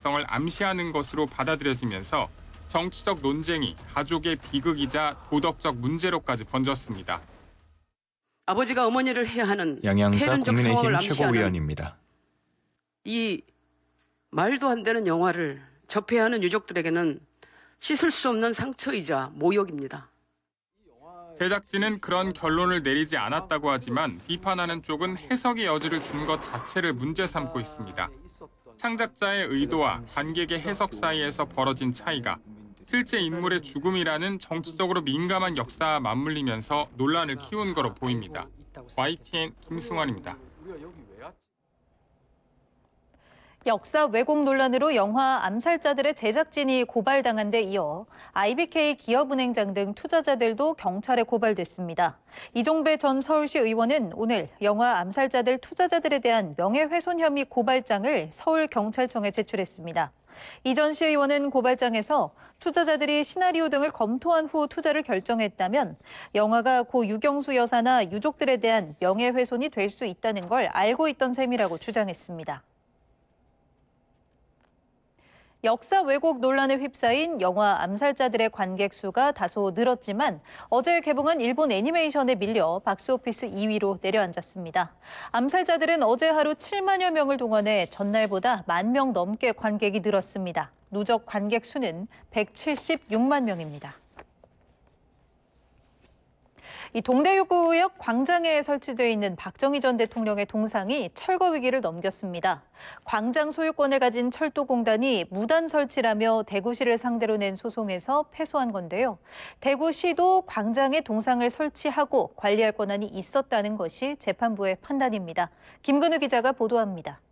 성을 암시하는 것으로 받아들여지면서 정치적 논쟁이 가족의 비극이자 도덕적 문제로까지 번졌습니다. 아버지가 어머니를 해야 하는 양양자 폐륜적 상황을 국민의힘 암시하는 최고위원입니다. 이 말도 안 되는 영화를 접해야 하는 유족들에게는 씻을 수 없는 상처이자 모욕입니다. 제작진은 그런 결론을 내리지 않았다고 하지만 비판하는 쪽은 해석의 여지를 준 것 자체를 문제 삼고 있습니다. 창작자의 의도와 관객의 해석 사이에서 벌어진 차이가 실제 인물의 죽음이라는 정치적으로 민감한 역사와 맞물리면서 논란을 키운 거로 보입니다. YTN 김승환입니다. 역사 왜곡 논란으로 영화 암살자들의 제작진이 고발당한 데 이어 IBK 기업은행장 등 투자자들도 경찰에 고발됐습니다. 이종배 전 서울시 의원은 오늘 영화 암살자들 투자자들에 대한 명예훼손 혐의 고발장을 서울경찰청에 제출했습니다. 이 전 시의원은 고발장에서 투자자들이 시나리오 등을 검토한 후 투자를 결정했다면 영화가 고 유경수 여사나 유족들에 대한 명예훼손이 될 수 있다는 걸 알고 있던 셈이라고 주장했습니다. 역사 왜곡 논란에 휩싸인 영화 암살자들의 관객 수가 다소 늘었지만 어제 개봉한 일본 애니메이션에 밀려 박스오피스 2위로 내려앉았습니다. 암살자들은 어제 하루 7만여 명을 동원해 전날보다 10,000명 넘게 관객이 늘었습니다. 누적 관객 수는 176만 명입니다. 이 동대구역 광장에 설치되어 있는 박정희 전 대통령의 동상이 철거 위기를 넘겼습니다. 광장 소유권을 가진 철도공단이 무단 설치라며 대구시를 상대로 낸 소송에서 패소한 건데요. 대구시도 광장에 동상을 설치하고 관리할 권한이 있었다는 것이 재판부의 판단입니다. 김근우 기자가 보도합니다.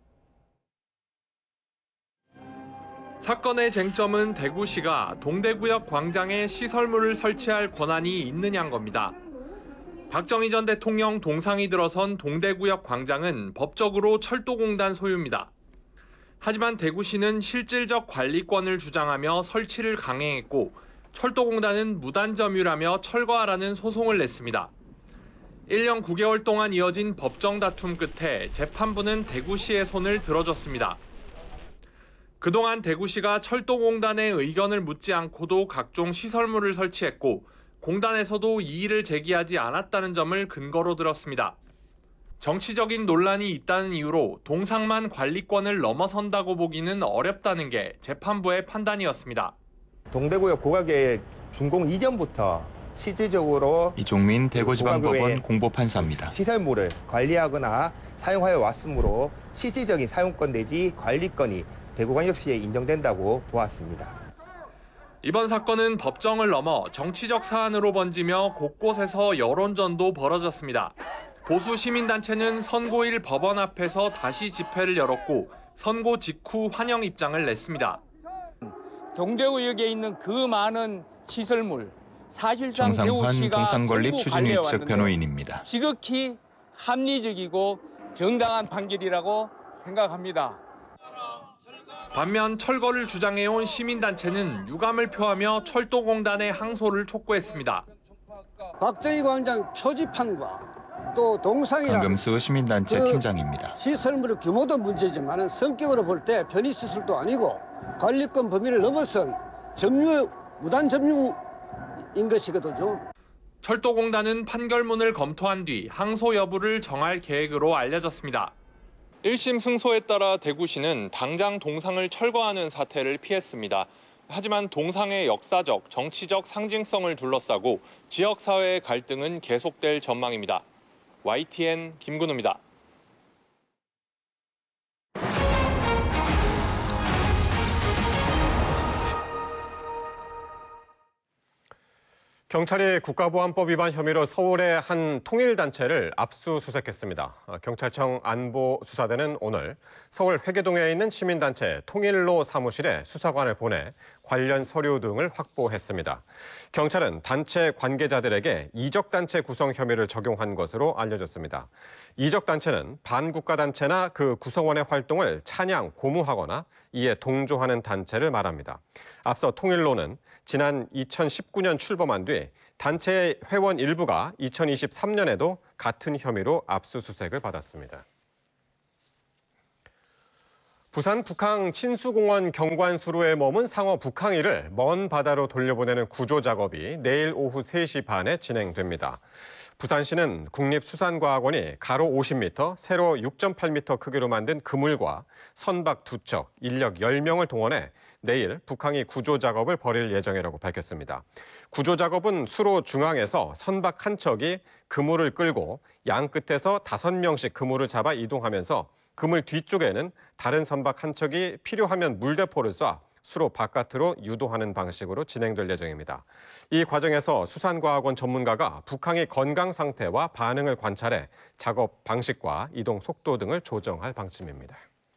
사건의 쟁점은 대구시가 동대구역 광장에 시설물을 설치할 권한이 있느냐인 겁니다. 박정희 전 대통령 동상이 들어선 동대구역 광장은 법적으로 철도공단 소유입니다. 하지만 대구시는 실질적 관리권을 주장하며 설치를 강행했고 철도공단은 무단점유라며 철거하라는 소송을 냈습니다. 1년 9개월 동안 이어진 법정 다툼 끝에 재판부는 대구시의 손을 들어줬습니다. 그동안 대구시가 철도공단의 의견을 묻지 않고도 각종 시설물을 설치했고 공단에서도 이의를 제기하지 않았다는 점을 근거로 들었습니다. 정치적인 논란이 있다는 이유로 동상만 관리권을 넘어선다고 보기는 어렵다는 게 재판부의 판단이었습니다. 동대구역 고가계 준공 이전부터 실질적으로 이종민 대구지방법원 공보판사입니다. 시설물을 관리하거나 사용하여 왔으므로 실질적인 사용권 내지 관리권이 대구광역시에 인정된다고 보았습니다. 이번 사건은 법정을 넘어 정치적 사안으로 번지며 곳곳에서 여론전도 벌어졌습니다. 보수 시민단체는 선고일 법원 앞에서 다시 집회를 열었고 선고 직후 환영 입장을 냈습니다. 동대구역에 있는 그 많은 시설물, 사실상 정상환 대구시가 동상건립 전부 추진위 측 관리해왔는데 변호인입니다. 지극히 합리적이고 정당한 판결이라고 생각합니다. 반면 철거를 주장해온 시민단체는 유감을 표하며 철도공단의 항소를 촉구했습니다. 박정희 광장 표지판과 또 동상이라는 강금수 시민단체 팀장입니다. 시설물의 규모도 문제지만 성격으로 볼 때 편의시설도 아니고 관리권 범위를 넘어선 무단 점유인 것이거든요. 철도공단은 판결문을 검토한 뒤 항소 여부를 정할 계획으로 알려졌습니다. 1심 승소에 따라 대구시는 당장 동상을 철거하는 사태를 피했습니다. 하지만 동상의 역사적, 정치적 상징성을 둘러싸고 지역사회의 갈등은 계속될 전망입니다. YTN 김근우입니다. 경찰이 국가보안법 위반 혐의로 서울의 한 통일단체를 압수수색했습니다. 경찰청 안보수사대는 오늘 서울 회계동에 있는 시민단체 통일로 사무실에 수사관을 보내 관련 서류 등을 확보했습니다. 경찰은 단체 관계자들에게 이적단체 구성 혐의를 적용한 것으로 알려졌습니다. 이적단체는 반국가단체나 그 구성원의 활동을 찬양, 고무하거나 이에 동조하는 단체를 말합니다. 앞서 통일로는 지난 2019년 출범한 뒤 단체의 회원 일부가 부산 북항 친수공원 경관수로에 머문 상어 북항이를 먼 바다로 돌려보내는 구조 작업이 내일 오후 3시 반에 진행됩니다. 부산시는 국립수산과학원이 가로 50m, 세로 6.8m 크기로 만든 그물과 선박 2척, 인력 10명을 동원해 내일 북항이 구조 작업을 벌일 예정이라고 밝혔습니다. 구조 작업은 수로 중앙에서 선박 1척이 그물을 끌고 양 끝에서 5명씩 그물을 잡아 이동하면서 그물 뒤쪽에는 다른 선박 1척이 필요하면 물대포를 쏴 수로 바깥으로 유도하는 방식으로 진행될 예정입니다. 이 과정에서 수산과학원 전문가가 북항의 건강 상태와 반응을 관찰해 작업 방식과 이동 속도 등을 조정할 방침입니다.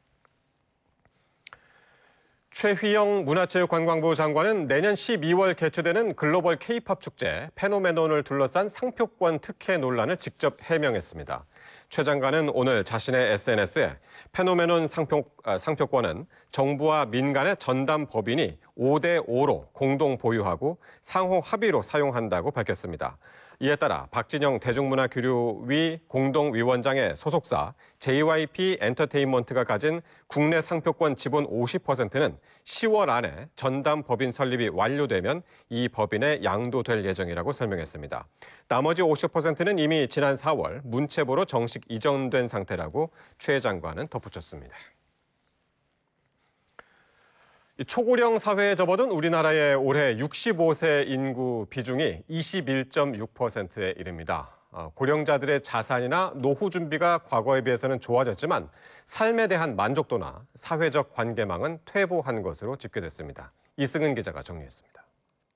최휘영 문화체육관광부 장관은 내년 12월 개최되는 글로벌 K-팝 축제 페노메논을 둘러싼 상표권 특혜 논란을 직접 해명했습니다. 최 장관은 오늘 자신의 SNS에 페노메논 상표권은 정부와 민간의 전담 법인이 5대5로 공동 보유하고 상호 합의로 사용한다고 밝혔습니다. 이에 따라 박진영 대중문화교류위 공동위원장의 소속사 JYP 엔터테인먼트가 가진 국내 상표권 지분 50%는 10월 안에 전담 법인 설립이 완료되면 이 법인에 양도될 예정이라고 설명했습니다. 나머지 50%는 이미 지난 4월 문체부로 정식 이전된 상태라고 최 장관은 덧붙였습니다. 초고령 사회에 접어든 우리나라의 올해 65세 인구 비중이 21.6%에 이릅니다. 고령자들의 자산이나 노후 준비가 과거에 비해서는 좋아졌지만 삶에 대한 만족도나 사회적 관계망은 퇴보한 것으로 집계됐습니다. 이승은 기자가 정리했습니다.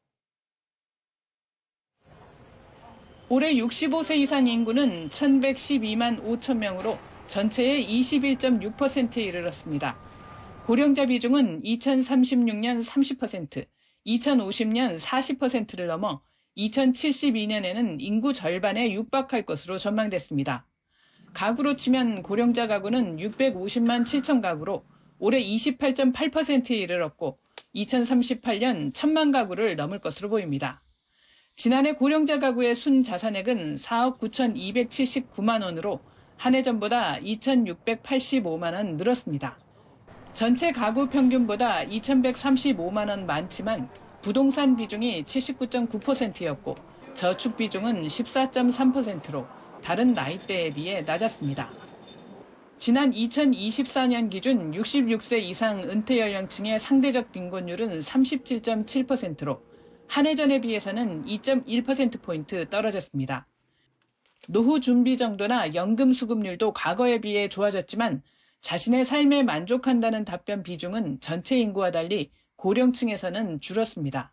올해 65세 이상 인구는 1,112만 5천 명으로 전체의 21.6%에 이르렀습니다. 고령자 비중은 2036년 30%, 2050년 40%를 넘어 2072년에는 인구 절반에 육박할 것으로 전망됐습니다. 가구로 치면 고령자 가구는 650만 7천 가구로 올해 28.8%에 이르렀고 2038년 1,000만 가구를 넘을 것으로 보입니다. 지난해 고령자 가구의 순자산액은 4억 9,279만 원으로 한 해 전보다 2,685만 원 늘었습니다. 전체 가구 평균보다 2,135만 원 많지만 부동산 비중이 79.9%였고 저축 비중은 14.3%로 다른 나이대에 비해 낮았습니다. 지난 2024년 기준 66세 이상 은퇴 연령층의 상대적 빈곤율은 37.7%로 한 해 전에 비해서는 2.1%포인트 떨어졌습니다. 노후 준비 정도나 연금 수급률도 과거에 비해 좋아졌지만 자신의 삶에 만족한다는 답변 비중은 전체 인구와 달리 고령층에서는 줄었습니다.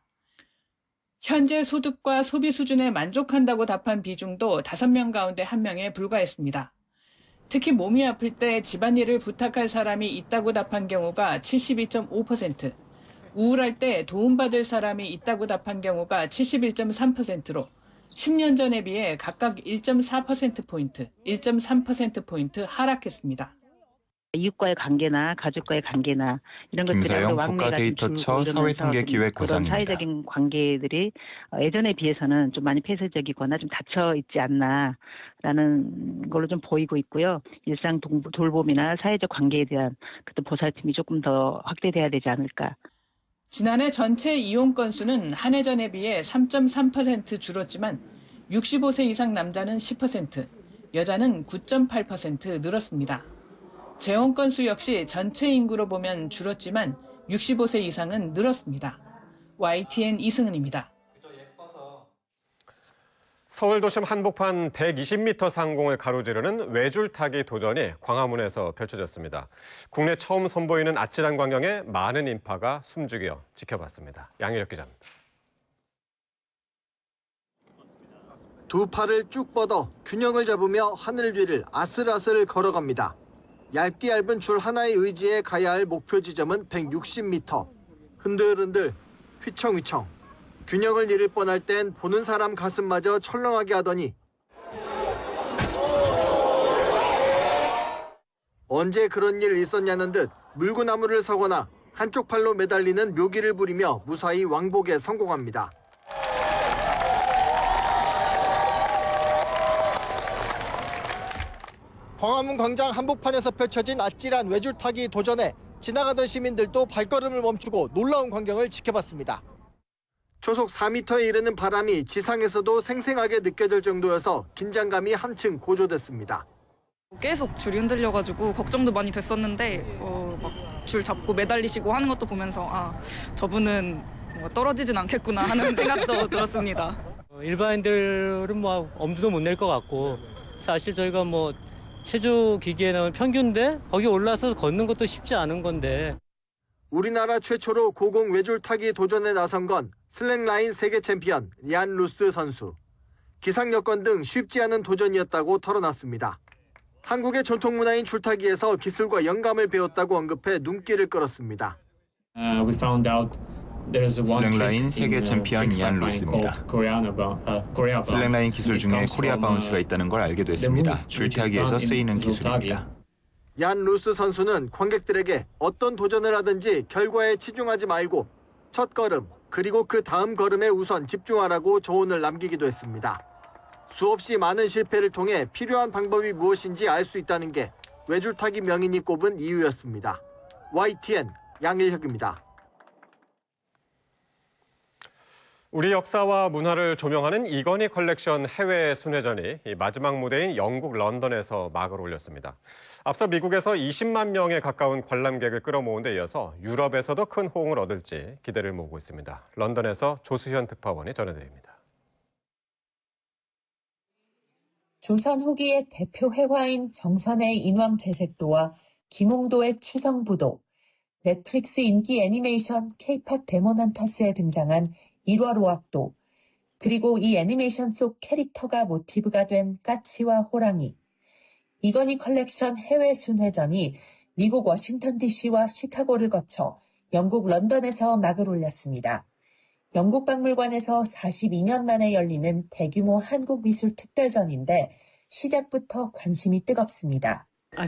현재 소득과 소비 수준에 만족한다고 답한 비중도 5명 가운데 1명에 불과했습니다. 특히 몸이 아플 때 집안일을 부탁할 사람이 있다고 답한 경우가 72.5%, 우울할 때 도움받을 사람이 있다고 답한 경우가 71.3%로 10년 전에 비해 각각 1.4%포인트, 1.3%포인트 하락했습니다. 이웃과의 관계나 가족과의 관계나 이런 것들이 김서영 왕래가 국가데이터처 사회통계기획과장입니다. 사회적인 관계들이 예전에 비해서는 좀 많이 폐쇄적이거나 좀 닫혀 있지 않나라는 걸로 좀 보이고 있고요. 일상 돌봄이나 사회적 관계에 대한 보살핌이 조금 더 확대돼야 되지 않을까. 지난해 전체 이혼 건수는 한 해 전에 비해 3.3% 줄었지만 65세 이상 남자는 10%, 여자는 9.8% 늘었습니다. 재혼 건수 역시 전체 인구로 보면 줄었지만 65세 이상은 늘었습니다. YTN 이승은입니다. 서울 도심 한복판 120m 상공을 가로지르는 외줄타기 도전이 광화문에서 펼쳐졌습니다. 국내 처음 선보이는 아찔한 광경에 많은 인파가 숨죽여 지켜봤습니다. 양희력 기자입니다. 두 팔을 쭉 뻗어 균형을 잡으며 하늘 위를 아슬아슬 걸어갑니다. 얇디 얇은 줄 하나에 의지해 가야 할 목표 지점은 160m. 흔들흔들, 휘청휘청. 균형을 잃을 뻔할 땐 보는 사람 가슴마저 철렁하게 하더니 언제 그런 일 있었냐는 듯 물구나무를 서거나 한쪽 팔로 매달리는 묘기를 부리며 무사히 왕복에 성공합니다. 광화문 광장 한복판에서 펼쳐진 아찔한 외줄타기 도전에 지나가던 시민들도 발걸음을 멈추고 놀라운 광경을 지켜봤습니다. 초속 4m에 이르는 바람이 지상에서도 생생하게 느껴질 정도여서 긴장감이 한층 고조됐습니다. 계속 줄이 흔들려가지고 걱정도 많이 됐었는데 막 줄 잡고 매달리시고 하는 것도 보면서 저분은 떨어지진 않겠구나 하는 생각도 들었습니다. 일반인들은 엄두도 못 낼 것 같고 사실 저희가 체조 기계에 나오는 평균인데 거기 올라서 걷는 것도 쉽지 않은 건데. 우리나라 최초로 고공 외줄 타기 도전에 나선 건 슬랙라인 세계 챔피언 얀 루스 선수. 기상 여건 등 쉽지 않은 도전이었다고 털어놨습니다. 한국의 전통 문화인 줄타기에서 기술과 영감을 배웠다고 언급해 눈길을 끌었습니다. 슬랙라인 세계 챔피언 얀 루스입니다. 슬랙라인 기술 중에 코리아 바운스가 있다는 걸 알게 됐습니다. 줄타기에서 쓰이는 기술입니다. 얀 루스 선수는 관객들에게 어떤 도전을 하든지 결과에 치중하지 말고 첫 걸음 그리고 그 다음 걸음에 우선 집중하라고 조언을 남기기도 했습니다. 수없이 많은 실패를 통해 필요한 방법이 무엇인지 알 수 있다는 게 외줄타기 명인이 꼽은 이유였습니다. YTN 양일혁입니다. 우리 역사와 문화를 조명하는 이건희 컬렉션 해외 순회전이 마지막 무대인 영국 런던에서 막을 올렸습니다. 앞서 미국에서 20만 명에 가까운 관람객을 끌어모은 데 이어서 유럽에서도 큰 호응을 얻을지 기대를 모으고 있습니다. 런던에서 조수현 특파원이 전해드립니다. 조선 후기의 대표 회화인 정선의 인왕제색도와 김홍도의 추성부도, 넷플릭스 인기 애니메이션 K-팝 데몬헌터스에 등장한 일화로악도, 그리고 이 애니메이션 속 캐릭터가 모티브가 된 까치와 호랑이. 이건희 컬렉션 해외 순회전이 미국 워싱턴 DC와 시카고를 거쳐 영국 런던에서 막을 올렸습니다. 영국 박물관에서 42년 만에 열리는 대규모 한국 미술 특별전인데 시작부터 관심이 뜨겁습니다.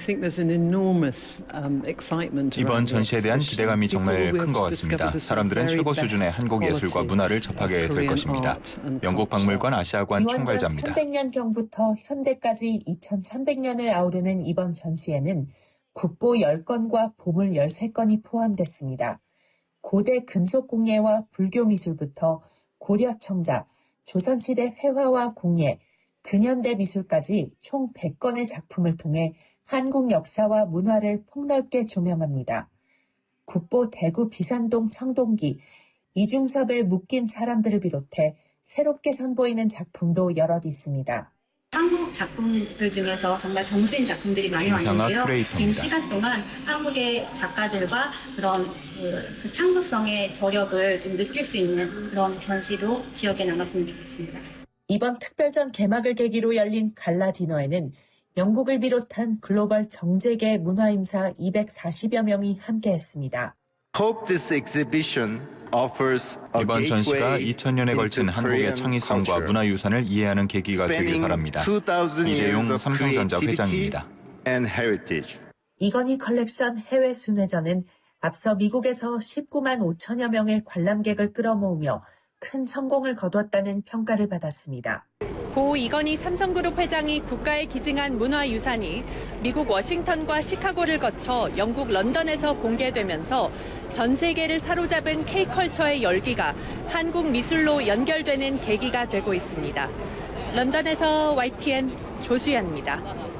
이번 전시에 대한 기대감이 정말 큰 것 같습니다. 사람들은 최고 수준의 한국 예술과 문화를 접하게 될 것입니다. 영국 박물관 아시아관 총괄자입니다. 300년경부터 현대까지 2300년을 아우르는 이번 전시에는 국보 10건과 보물 13건이 포함됐습니다. 고대 금속 공예와 불교 미술부터 고려 청자, 조선시대 회화와 공예, 근현대 미술까지 총 100건의 작품을 통해 한국 역사와 문화를 폭넓게 조명합니다. 국보 대구 비산동 청동기, 이중섭의 묶인 사람들을 비롯해 새롭게 선보이는 작품도 여럿 있습니다. 한국 작품들 중에서 정말 정수인 작품들이 많이 왔는데요. 긴 시간 동안 한국의 작가들과 그런 그 창조성의 저력을 좀 느낄 수 있는 그런 전시로 기억에 남았으면 좋겠습니다. 이번 특별전 개막을 계기로 열린 갈라 디너에는 영국을 비롯한 글로벌 정재계 문화인사 240여 명이 함께했습니다. 이번 전시가 2000년에 걸친 한국의 창의성과 문화유산을 이해하는 계기가 되길 바랍니다. 이재용 삼성전자 회장입니다. 이건희 컬렉션 해외 순회전은 앞서 미국에서 19만 5천여 명의 관람객을 끌어모으며 큰 성공을 거뒀다는 평가를 받았습니다. 고 이건희 삼성그룹 회장이 국가에 기증한 문화유산이 미국 워싱턴과 시카고를 거쳐 영국 런던에서 공개되면서 전 세계를 사로잡은 K컬처의 열기가 한국 미술로 연결되는 계기가 되고 있습니다. 런던에서 YTN 조수연입니다.